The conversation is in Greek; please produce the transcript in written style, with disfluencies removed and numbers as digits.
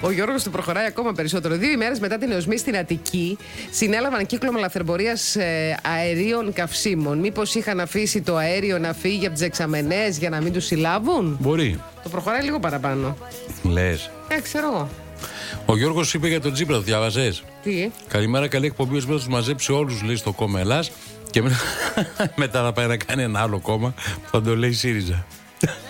Ο Γιώργος του προχωράει ακόμα περισσότερο. 2 ημέρες μετά την εωσμή στην Αττική, συνέλαβαν κύκλωμα λαθρεμπορίας αερίων καυσίμων. Μήπως είχαν αφήσει το αέριο να φύγει από τις δεξαμενές για να μην τους συλλάβουν? Μπορεί. Το προχωράει λίγο παραπάνω. Λες. Ξέρω εγώ. Ο Γιώργος είπε για τον Τσίπρα, το διάβαζες? Τι? Καλημέρα, καλή εκπομπή. Ως τους μαζέψει όλους, λέει, στο κόμμα Ελλάς και μετά να πάει να κάνει ένα άλλο κόμμα που θα το λέει ΣΥΡΙΖΑ.